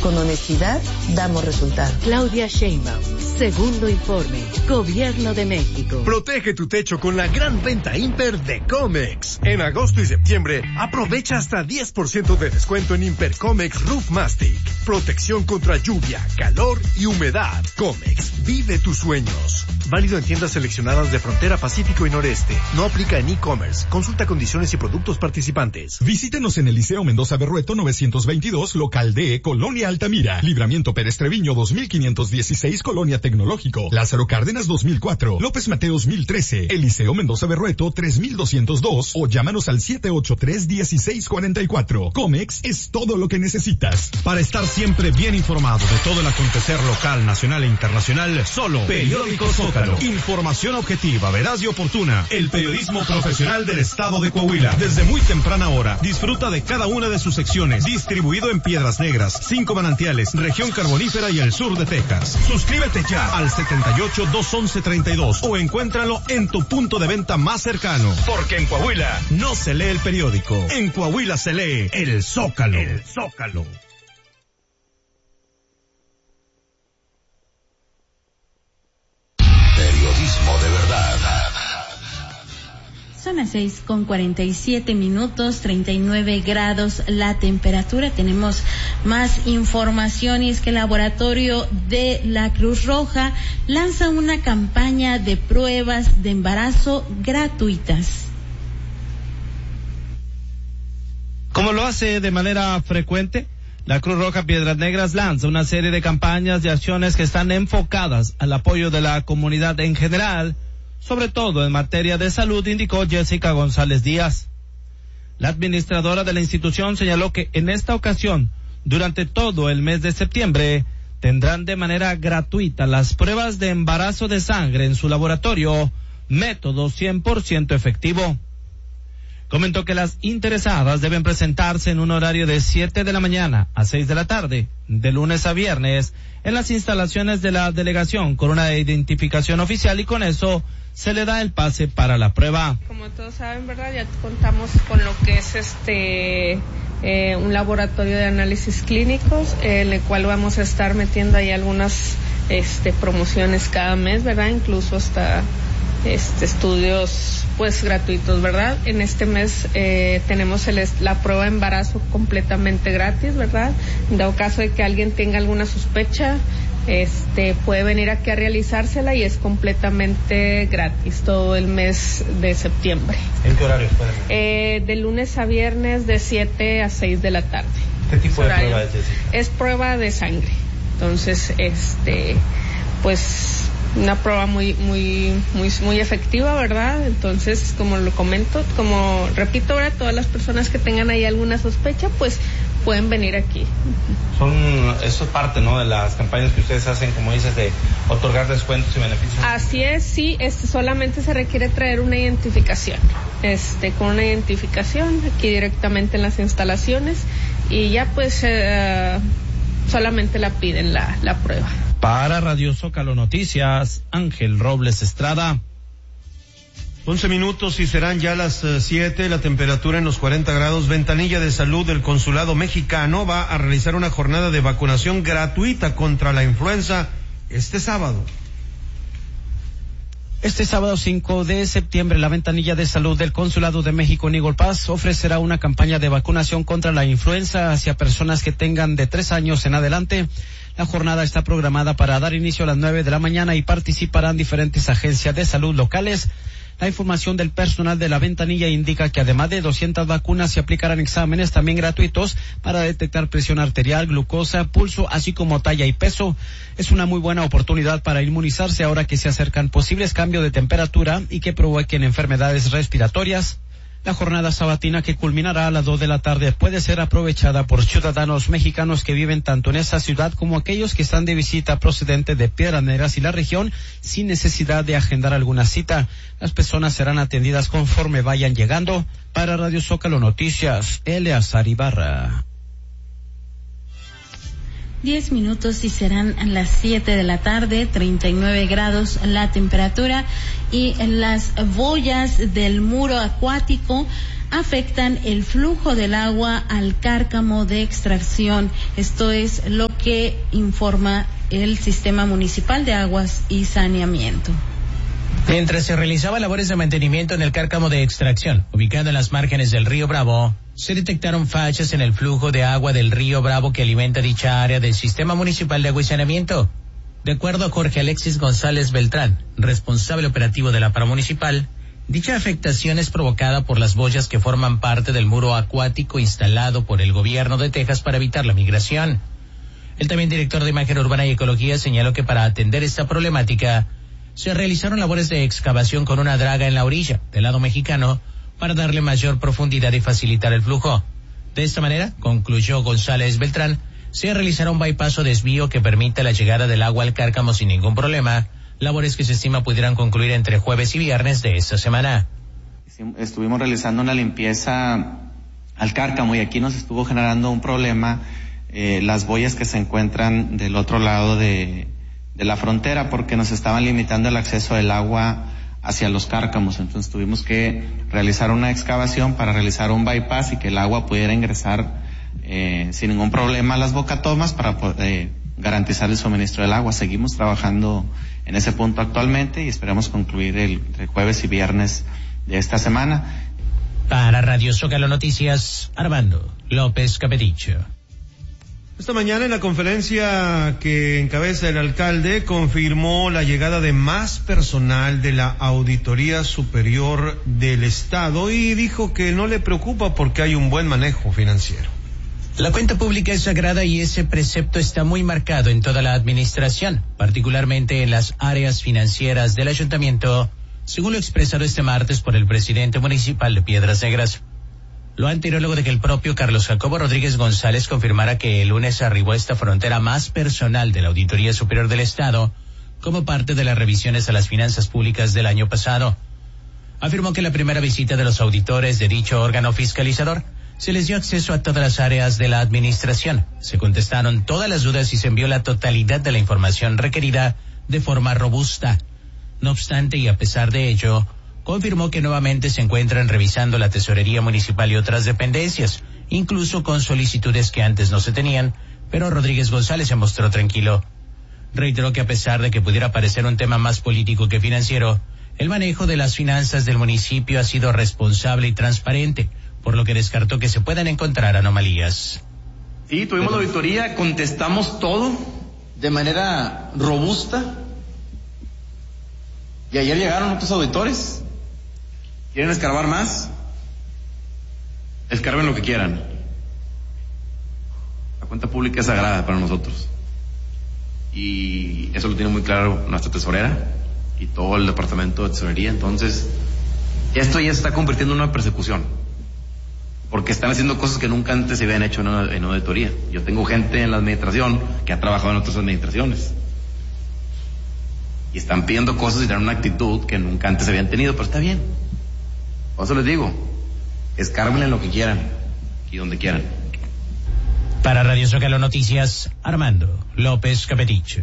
con honestidad damos resultados. Claudia Sheinbaum, segundo informe, Gobierno de México. Protege tu techo con la gran venta Imper de Comex. En agosto y septiembre, aprovecha hasta 10% de descuento en Imper Comex Roof Mastic. Protección contra lluvia, calor y humedad. Comex, vive tus sueños. Válido en tiendas seleccionadas de Frontera Pacífico y Noreste. No aplica en e-commerce. Consulta condiciones y productos participantes. Visítenos en el Liceo Mendoza Berrueto 922, local D, Colonia Altamira. Libramiento Pérez Treviño 2516, Colonia Tecnológico. Lázaro Cárdenas 2004. López Mateos 1013. El Liceo Mendoza Berrueto 3202. O llámanos al 783-1644. Comex es todo lo que necesitas. Para estar siempre bien informado de todo el acontecer local, nacional e internacional, solo Periódico Zócalo. Información objetiva, veraz y oportuna. El periodismo profesional del estado de Coahuila. Desde muy temprana hora, disfruta de cada una de sus secciones. Distribuido en Piedras Negras, 5 Manantiales, región carbonífera y el sur de Texas. Suscríbete ya al 78-211-32 o encuéntralo en tu punto de venta más cercano. Porque en Coahuila no se lee el periódico. En Coahuila se lee el Zócalo. El Zócalo. Periodismo de verdad. Son las 6:47, 39 grados la temperatura. Tenemos más información y es que el laboratorio de la Cruz Roja lanza una campaña de pruebas de embarazo gratuitas. Como lo hace de manera frecuente, la Cruz Roja Piedras Negras lanza una serie de campañas y acciones que están enfocadas al apoyo de la comunidad en general, sobre todo en materia de salud, indicó Jessica González Díaz. La administradora de la institución señaló que en esta ocasión, durante todo el mes de septiembre, tendrán de manera gratuita las pruebas de embarazo de sangre en su laboratorio, método 100% efectivo. Comentó que las interesadas deben presentarse en un horario de 7 de la mañana a 6 de la tarde, de lunes a viernes, en las instalaciones de la delegación con una identificación oficial y con eso se le da el pase para la prueba. Como todos saben, ¿verdad? Ya contamos con lo que es un laboratorio de análisis clínicos, en el cual vamos a estar metiendo ahí algunas promociones cada mes, ¿verdad? Incluso hasta estudios pues gratuitos, ¿verdad? En este mes tenemos la prueba de embarazo completamente gratis, ¿verdad? En dado caso de que alguien tenga alguna sospecha, puede venir aquí a realizársela y es completamente gratis todo el mes de septiembre. ¿En qué horarios pueden venir? De lunes a viernes de 7 a 6 de la tarde. ¿Qué tipo de prueba es, Jessica? Es prueba de sangre. Entonces, pues una prueba muy efectiva, ¿verdad? Entonces, como lo comento, como repito, ahora todas las personas que tengan ahí alguna sospecha, pues pueden venir aquí. Eso es parte, ¿no?, de las campañas que ustedes hacen, como dices, de otorgar descuentos y beneficios. Así es, sí, solamente se requiere traer una identificación, con una identificación aquí directamente en las instalaciones y ya pues solamente la piden la prueba. Para Radio Zócalo Noticias, Ángel Robles Estrada. 11 minutos y serán ya las 7, la temperatura en los 40 grados. Ventanilla de Salud del Consulado Mexicano va a realizar una jornada de vacunación gratuita contra la influenza este sábado. Este sábado 5 de septiembre, la Ventanilla de Salud del Consulado de México en Eagle Pass ofrecerá una campaña de vacunación contra la influenza hacia personas que tengan de 3 años en adelante. La jornada está programada para dar inicio a las 9 de la mañana y participarán diferentes agencias de salud locales. La información del personal de la ventanilla indica que además de 200 vacunas se aplicarán exámenes también gratuitos para detectar presión arterial, glucosa, pulso, así como talla y peso. Es una muy buena oportunidad para inmunizarse ahora que se acercan posibles cambios de temperatura y que provoquen enfermedades respiratorias. La jornada sabatina, que culminará a las 2 de la tarde, puede ser aprovechada por ciudadanos mexicanos que viven tanto en esta ciudad como aquellos que están de visita procedente de Piedras Negras y la región sin necesidad de agendar alguna cita. Las personas serán atendidas conforme vayan llegando. Para Radio Zócalo Noticias, Eleazar Ibarra. 10 minutos y serán las 7 de la tarde, 39 grados la temperatura y las boyas del muro acuático afectan el flujo del agua al cárcamo de extracción. Esto es lo que informa el Sistema Municipal de Aguas y Saneamiento. Mientras se realizaba labores de mantenimiento en el cárcamo de extracción, ubicado en las márgenes del río Bravo, se detectaron fallas en el flujo de agua del río Bravo que alimenta dicha área del Sistema Municipal de Agua y Saneamiento. De acuerdo a Jorge Alexis González Beltrán, responsable operativo de la paramunicipal, dicha afectación es provocada por las boyas que forman parte del muro acuático instalado por el gobierno de Texas para evitar la migración. El también director de Imagen Urbana y Ecología señaló que para atender esta problemática se realizaron labores de excavación con una draga en la orilla del lado mexicano para darle mayor profundidad y facilitar el flujo. De esta manera, concluyó González Beltrán, se realizará un bypass o desvío que permita la llegada del agua al cárcamo sin ningún problema, labores que se estima pudieran concluir entre jueves y viernes de esta semana. Estuvimos realizando una limpieza al cárcamo y aquí nos estuvo generando un problema las boyas que se encuentran del otro lado de la frontera, porque nos estaban limitando el acceso del agua hacia los cárcamos. Entonces tuvimos que realizar una excavación para realizar un bypass y que el agua pudiera ingresar sin ningún problema a las bocatomas para poder garantizar el suministro del agua. Seguimos trabajando en ese punto actualmente y esperamos concluir entre jueves y viernes de esta semana. Para Radio Zócalo Noticias, Armando López Capeticho. Esta mañana en la conferencia que encabeza el alcalde confirmó la llegada de más personal de la Auditoría Superior del Estado y dijo que no le preocupa porque hay un buen manejo financiero. La cuenta pública es sagrada y ese precepto está muy marcado en toda la administración, particularmente en las áreas financieras del ayuntamiento, según lo expresado este martes por el presidente municipal de Piedras Negras. Lo anterior luego de que el propio Carlos Jacobo Rodríguez González confirmara que el lunes arribó a esta frontera más personal de la Auditoría Superior del Estado como parte de las revisiones a las finanzas públicas del año pasado. Afirmó que la primera visita de los auditores de dicho órgano fiscalizador se les dio acceso a todas las áreas de la administración, se contestaron todas las dudas y se envió la totalidad de la información requerida de forma robusta. No obstante, y a pesar de ello, confirmó que nuevamente se encuentran revisando la tesorería municipal y otras dependencias, incluso con solicitudes que antes no se tenían, pero Rodríguez González se mostró tranquilo. Reiteró que a pesar de que pudiera parecer un tema más político que financiero, el manejo de las finanzas del municipio ha sido responsable y transparente, por lo que descartó que se puedan encontrar anomalías. Sí, tuvimos la auditoría, contestamos todo de manera robusta. Y ayer llegaron otros auditores. ¿Quieren escarbar más? Escarben lo que quieran. La cuenta pública es sagrada para nosotros. Y eso lo tiene muy claro nuestra tesorera y todo el departamento de tesorería. Entonces, esto ya se está convirtiendo en una persecución. Porque están haciendo cosas que nunca antes se habían hecho en auditoría. Yo tengo gente en la administración que ha trabajado en otras administraciones. Y están pidiendo cosas y tienen una actitud que nunca antes habían tenido, pero está bien. Por eso les digo, escárbenle lo que quieran y donde quieran. Para Radio Zócalo Noticias, Armando López Capeticho.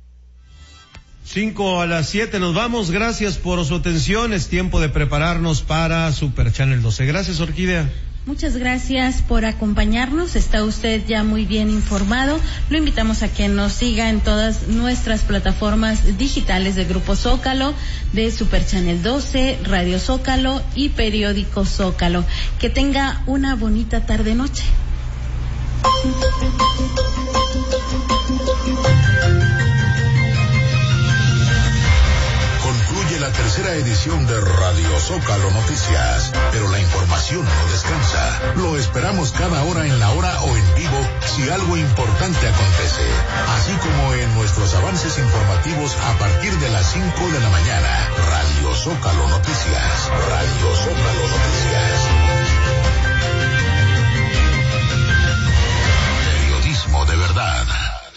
5:07, nos vamos, gracias por su atención, es tiempo de prepararnos para Super Channel 12. Gracias, Orquídea. Muchas gracias por acompañarnos, está usted ya muy bien informado, lo invitamos a que nos siga en todas nuestras plataformas digitales de Grupo Zócalo, de Super Channel 12, Radio Zócalo y Periódico Zócalo. Que tenga una bonita tarde-noche. Concluye la tercera edición de Radio Zócalo Noticias, pero la información no descansa. Lo esperamos cada hora en la hora o en vivo si algo importante acontece, así como en nuestros avances informativos a partir de las 5 de la mañana. Radio Zócalo Noticias. Radio Zócalo Noticias. Periodismo de verdad.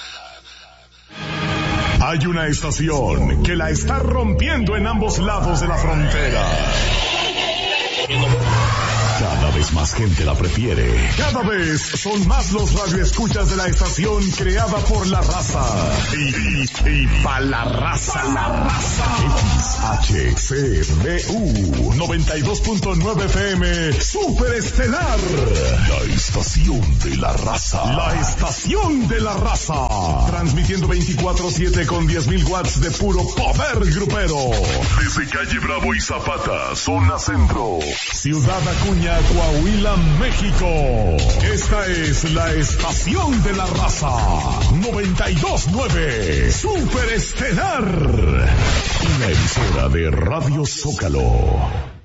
Hay una estación que la está rompiendo en ambos lados de la frontera. Cada vez más gente la prefiere. Cada vez son más los radioescuchas de la estación creada por la raza. Y pa' la raza. XHCBU 92.9 FM Super Estelar. La estación de la raza. La estación de la raza. Transmitiendo 24/7 con 10,000 watts de puro poder grupero. Desde calle Bravo y Zapata, zona centro. Ciudad Acuña, Coahuila, México. Esta es la estación de la raza. 92.9 Super Estelar. Una emisora de Radio Zócalo.